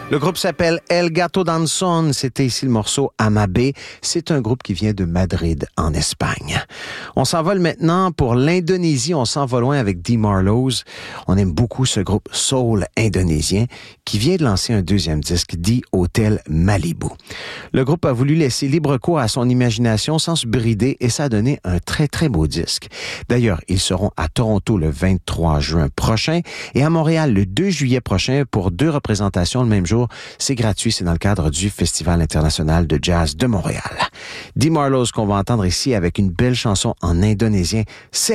Le groupe s'appelle El Gato Danzón. C'était ici le morceau Amabé. C'est un groupe qui vient de Madrid, en Espagne. On s'envole maintenant pour l'Indonésie. On s'en va loin avec Dee Marlows. On aime beaucoup ce groupe soul indonésien qui vient de lancer un deuxième disque dit Hotel Malibu. Le groupe a voulu laisser libre cours à son imagination sans se brider et ça a donné un très, très beau disque. D'ailleurs, ils seront à Toronto le 23 juin prochain et à Montréal le 2 juillet prochain pour 2 représentations le même jour. C'est gratuit, c'est dans le cadre du Festival international de jazz de Montréal. Dee Marlows qu'on va entendre ici avec une belle chanson en indonésien.